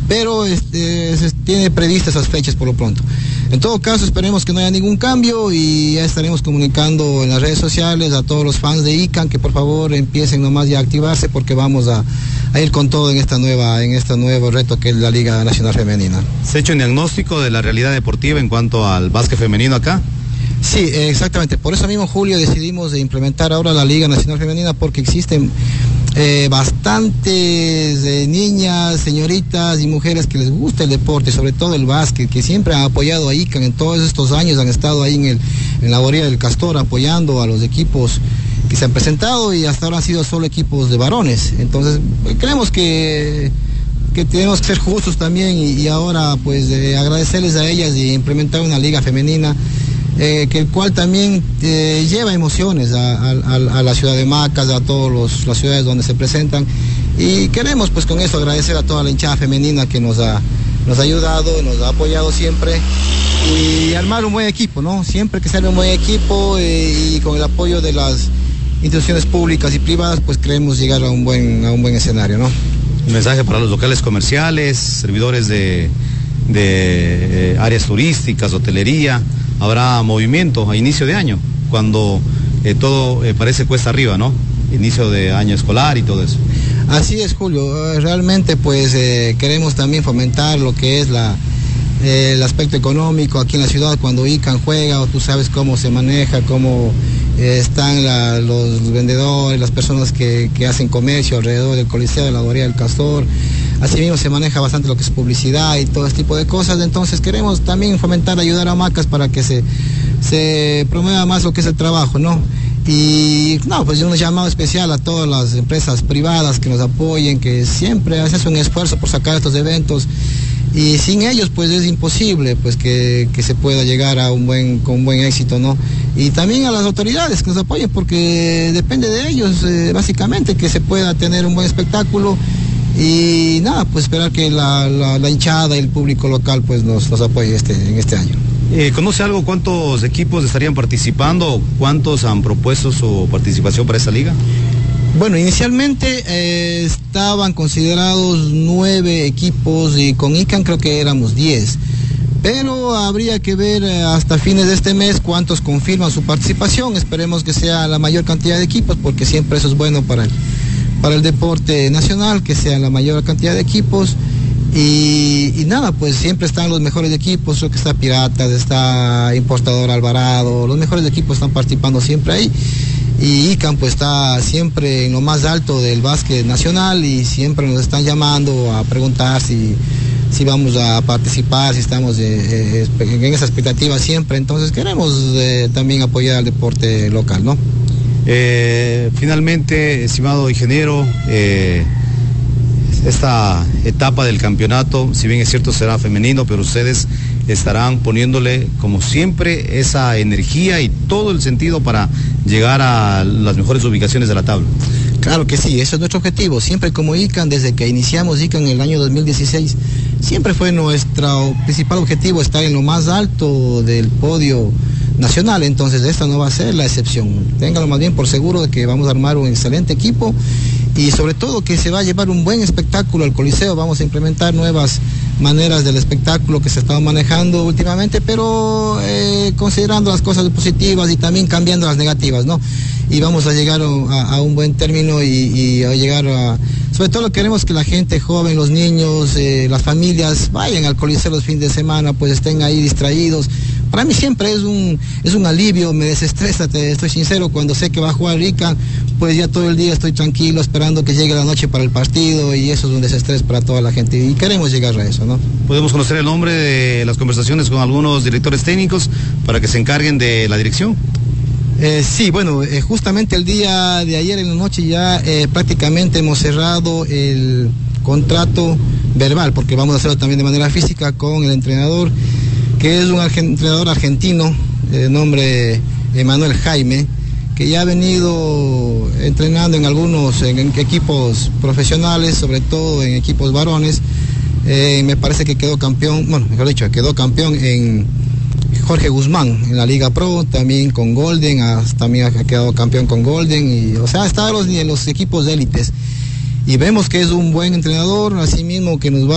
pero se tiene previstas esas fechas por lo pronto. En todo caso, esperemos que no haya ningún cambio y ya estaremos comunicando en las redes sociales a todos los fans de ICANN que por favor empiecen nomás ya a activarse, porque vamos a ir con todo en este nuevo reto que es la Liga Nacional Femenina. ¿Se ha hecho un diagnóstico de la realidad deportiva en cuanto al básquet femenino acá? Sí, exactamente. Por eso mismo, Julio, decidimos de implementar ahora la Liga Nacional Femenina, porque existen bastantes niñas, señoritas y mujeres que les gusta el deporte, sobre todo el básquet, que siempre han apoyado a ICANN en todos estos años, han estado ahí en la orilla del Castor apoyando a los equipos que se han presentado, y hasta ahora han sido solo equipos de varones. Entonces creemos que tenemos que ser justos también y ahora pues agradecerles a ellas y implementar una liga femenina, que el cual también lleva emociones a la ciudad de Macas, a todas las ciudades donde se presentan, y queremos pues con eso agradecer a toda la hinchada femenina que nos ha ayudado, nos ha apoyado siempre, y armar un buen equipo, ¿no? Siempre que sale un buen equipo y con el apoyo de las instituciones públicas y privadas, pues creemos llegar a un buen escenario, ¿no? Un mensaje para los locales comerciales, servidores de áreas turísticas, hotelería. Habrá movimiento a inicio de año, cuando todo parece cuesta arriba, ¿no? Inicio de año escolar y todo eso. Así es, Julio. Realmente pues queremos también fomentar lo que es el aspecto económico aquí en la ciudad cuando ICANN juega, o tú sabes cómo se maneja, cómo están los vendedores, las personas que hacen comercio alrededor del Coliseo, de la orilla del Castor. Asimismo se maneja bastante lo que es publicidad y todo este tipo de cosas. Entonces queremos también fomentar, ayudar a Macas para que se promueva más lo que es el trabajo, ¿no? Y no, pues un llamado especial a todas las empresas privadas que nos apoyen, que siempre hacen un esfuerzo por sacar estos eventos, y sin ellos pues es imposible pues que se pueda llegar con un buen éxito, ¿no? Y también a las autoridades que nos apoyen, porque depende de ellos básicamente que se pueda tener un buen espectáculo. Y nada, pues esperar que la hinchada y el público local pues nos apoye en este año. ¿Conoce algo cuántos equipos estarían participando? ¿Cuántos han propuesto su participación para esta liga? Bueno, inicialmente estaban considerados 9 equipos y con ICANN creo que éramos 10. Pero habría que ver hasta fines de este mes cuántos confirman su participación. Esperemos que sea la mayor cantidad de equipos, porque siempre eso es bueno para el deporte nacional, que sea la mayor cantidad de equipos. Y nada, pues siempre están los mejores equipos, creo que está Piratas, está Importador Alvarado, los mejores equipos están participando siempre ahí. Y ICANN pues está siempre en lo más alto del básquet nacional, y siempre nos están llamando a preguntar si vamos a participar, si estamos en esa expectativa siempre. Entonces queremos también apoyar al deporte local, ¿no? Finalmente, estimado ingeniero, esta etapa del campeonato, si bien es cierto será femenino, pero ustedes estarán poniéndole como siempre esa energía y todo el sentido para llegar a las mejores ubicaciones de la tabla. Claro que sí, ese es nuestro objetivo. Siempre como ICANN, desde que iniciamos ICANN en el año 2016, siempre fue nuestro principal objetivo estar en lo más alto del podio nacional. Entonces esta no va a ser la excepción. Ténganlo más bien por seguro de que vamos a armar un excelente equipo, y sobre todo que se va a llevar un buen espectáculo al Coliseo. Vamos a implementar nuevas maneras del espectáculo que se están manejando últimamente, pero considerando las cosas positivas y también cambiando las negativas, ¿no? Y vamos a llegar a un buen término y a llegar sobre todo queremos que la gente joven, los niños, las familias vayan al Coliseo los fines de semana, pues estén ahí distraídos. Para mí siempre es un alivio, me desestresa, estoy sincero, cuando sé que va a jugar ICANN, pues ya todo el día estoy tranquilo esperando que llegue la noche para el partido, y eso es un desestrés para toda la gente, y queremos llegar a eso, ¿no? ¿Podemos conocer el nombre de las conversaciones con algunos directores técnicos para que se encarguen de la dirección? Sí, bueno, justamente el día de ayer en la noche ya prácticamente hemos cerrado el contrato verbal, porque vamos a hacerlo también de manera física con el entrenador, que es un entrenador argentino, de nombre Emanuel Jaime, que ya ha venido entrenando en equipos profesionales, sobre todo en equipos varones. Me parece que quedó campeón, bueno, mejor dicho, quedó campeón en Jorge Guzmán, en la Liga Pro, también con Golden, también ha quedado campeón con Golden, y o sea, está en los equipos de élites. Y vemos que es un buen entrenador, así mismo que nos va